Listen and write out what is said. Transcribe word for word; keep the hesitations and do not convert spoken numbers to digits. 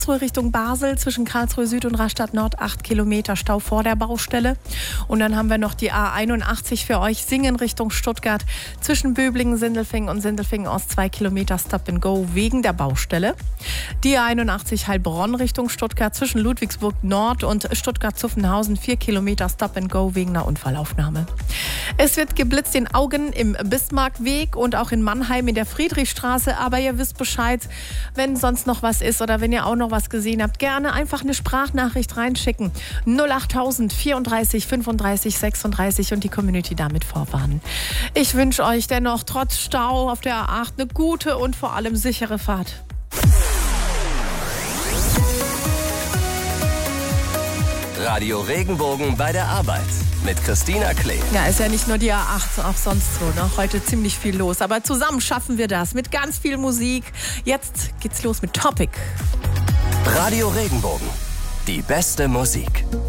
Richtung Basel zwischen Karlsruhe Süd und Rastatt Nord, acht Kilometer Stau vor der Baustelle. Und dann haben wir noch die A einundachtzig für euch, Singen Richtung Stuttgart zwischen Böblingen, Sindelfingen und Sindelfingen Ost, zwei Kilometer Stop and Go wegen der Baustelle. Die A einundachtzig Heilbronn Richtung Stuttgart zwischen Ludwigsburg Nord und Stuttgart-Zuffenhausen, vier Kilometer Stop and Go wegen einer Unfallaufnahme. Es wird geblitzt in Augen im Bismarckweg und auch in Mannheim in der Friedrichstraße. Aber ihr wisst Bescheid, wenn sonst noch was ist oder wenn ihr auch noch was gesehen habt, gerne einfach eine Sprachnachricht reinschicken. null achttausend vierunddreißig fünfunddreißig sechsunddreißig und die Community damit vorwarnen. Ich wünsche euch dennoch trotz Stau auf der A acht eine gute und vor allem sichere Fahrt. Radio Regenbogen bei der Arbeit mit Christina Klee. Ja, ist ja nicht nur die A acht, auch sonst so. Ne? Heute ziemlich viel los. Aber zusammen schaffen wir das mit ganz viel Musik. Jetzt geht's los mit Topic. Radio Regenbogen. Die beste Musik.